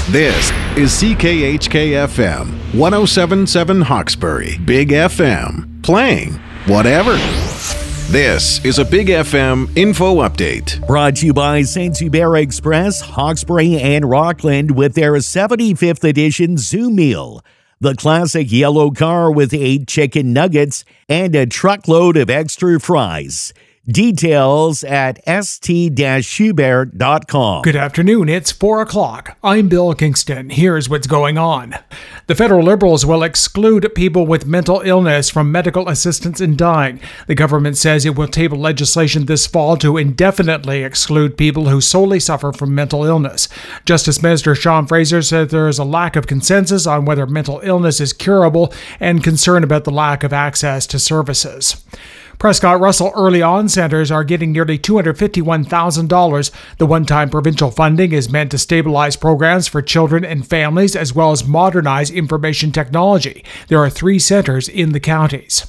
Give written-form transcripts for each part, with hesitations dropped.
This is CKHK-FM 107.7 Hawkesbury. Big FM. Playing whatever. This is a Big FM info update. Brought to you by St. Hubert Express, Hawkesbury and Rockland with their 75th edition Zoo Meal. The classic yellow car with 8 chicken nuggets and a truckload of extra fries. Details at st-hubert.com. Good afternoon. It's 4 o'clock. I'm Bill Kingston. Here's what's going on. The federal Liberals will exclude people with mental illness from medical assistance in dying. The government says it will table legislation this fall to indefinitely exclude people who solely suffer from mental illness. Justice Minister Sean Fraser said there is a lack of consensus on whether mental illness is curable and concern about the lack of access to services. Prescott Russell Early On Centers are getting nearly $251,000. The one-time provincial funding is meant to stabilize programs for children and families as well as modernize information technology. There are 3 centers in the counties.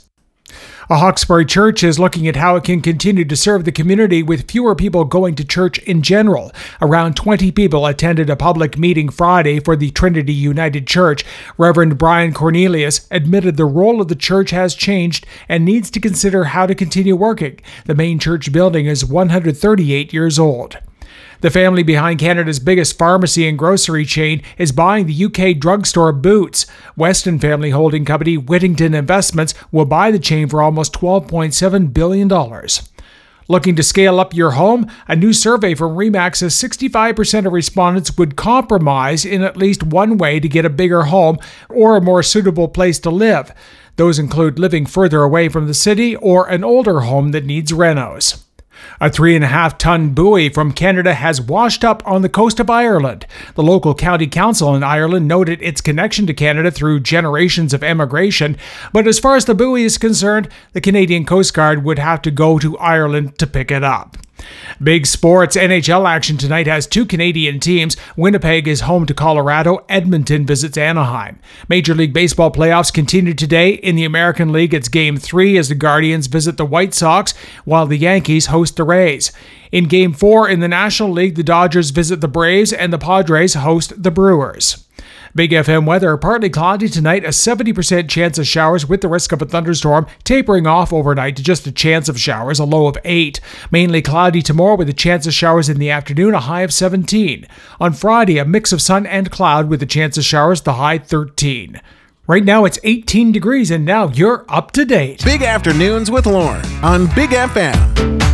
A Hawkesbury church is looking at how it can continue to serve the community with fewer people going to church in general. Around 20 people attended a public meeting Friday for the Trinity United Church. Reverend Brian Cornelius admitted the role of the church has changed and needs to consider how to continue working. The main church building is 138 years old. The family behind Canada's biggest pharmacy and grocery chain is buying the UK drugstore Boots. Weston family holding company Whittington Investments will buy the chain for almost $12.7 billion. Looking to scale up your home? A new survey from RE/MAX says 65% of respondents would compromise in at least one way to get a bigger home or a more suitable place to live. Those include living further away from the city or an older home that needs renos. A 3.5-ton buoy from Canada has washed up on the coast of Ireland. The local county council in Ireland noted its connection to Canada through generations of emigration, but as far as the buoy is concerned, the Canadian Coast Guard would have to go to Ireland to pick it up. Big sports. NHL action tonight has 2 Canadian teams. Winnipeg is home to Colorado. Edmonton visits Anaheim. Major League Baseball playoffs continue today. In the American League, it's Game 3 as the Guardians visit the White Sox, while the Yankees host the Rays. In Game 4 in the National League, the Dodgers visit the Braves and the Padres host the Brewers. Big FM weather, partly cloudy tonight, a 70% chance of showers with the risk of a thunderstorm, tapering off overnight to just a chance of showers, a low of 8. Mainly cloudy tomorrow with a chance of showers in the afternoon, a high of 17. On Friday, a mix of sun and cloud with a chance of showers, the high 13. Right now it's 18 degrees and now you're up to date. Big Afternoons with Lauren on Big FM.